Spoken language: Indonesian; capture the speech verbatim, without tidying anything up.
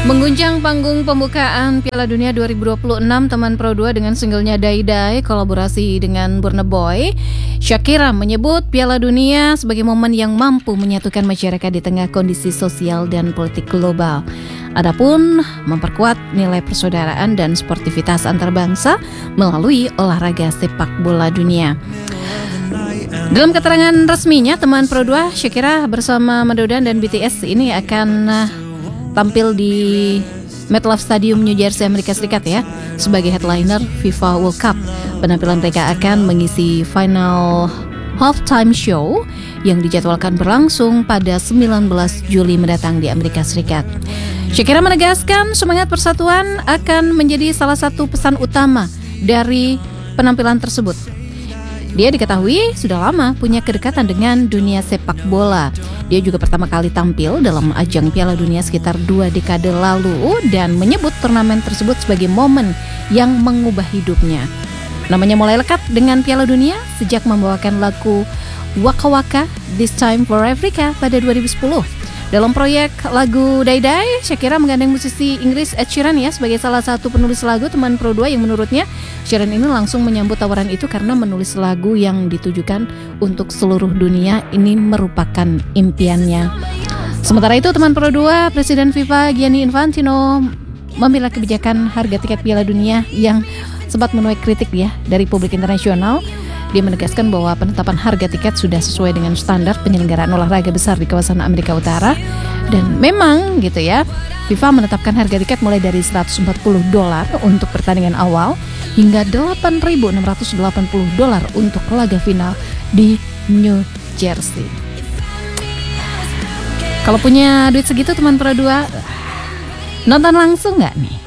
Mengguncang panggung pembukaan Piala Dunia dua ribu dua puluh enam, teman Pro dua dengan singlenya Die Die kolaborasi dengan Burna Boy, Shakira menyebut Piala Dunia sebagai momen yang mampu menyatukan masyarakat di tengah kondisi sosial dan politik global. Adapun memperkuat nilai persaudaraan dan sportivitas antar bangsa melalui olahraga sepak bola dunia. Dalam keterangan resminya, teman Pro dua, Shakira bersama Madonna dan B T S ini akan uh, tampil di MetLife Stadium New Jersey, Amerika Serikat ya, sebagai headliner FIFA World Cup. Penampilan mereka akan mengisi final halftime show yang dijadwalkan berlangsung pada sembilan belas Juli mendatang di Amerika Serikat. Shakira menegaskan semangat persatuan akan menjadi salah satu pesan utama dari penampilan tersebut. Dia diketahui sudah lama punya kedekatan dengan dunia sepak bola. Dia juga pertama kali tampil dalam ajang Piala Dunia sekitar dua dekade lalu dan menyebut turnamen tersebut sebagai momen yang mengubah hidupnya. Namanya mulai lekat dengan Piala Dunia sejak membawakan lagu Waka Waka This Time for Africa pada dua ribu sepuluh. Dalam proyek lagu Die Die, Shakira menggandeng musisi Inggris Ed Sheeran ya sebagai salah satu penulis lagu teman Pro dua, yang menurutnya Sheeran ini langsung menyambut tawaran itu karena menulis lagu yang ditujukan untuk seluruh dunia ini merupakan impiannya. Sementara itu, teman Pro dua, Presiden FIFA Gianni Infantino membela kebijakan harga tiket Piala Dunia yang sempat menuai kritik ya dari publik internasional. Dia menegaskan bahwa penetapan harga tiket sudah sesuai dengan standar penyelenggaraan olahraga besar di kawasan Amerika Utara. Dan memang gitu ya, FIFA menetapkan harga tiket mulai dari seratus empat puluh dolar untuk pertandingan awal hingga delapan ribu enam ratus delapan puluh dolar untuk laga final di New Jersey. Kalau punya duit segitu, teman Pro dua, nonton langsung nggak nih?